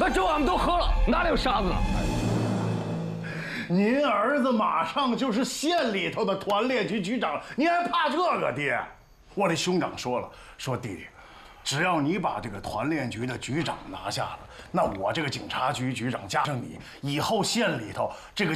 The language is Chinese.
把酒俺们都喝了，哪里有沙子了？ 您儿子马上就是县里头的团练局局长，您还怕这个爹？我的兄长说了，说弟弟，只要你把这个团练局的局长拿下了，那我这个警察局局长加上你，以后县里头这个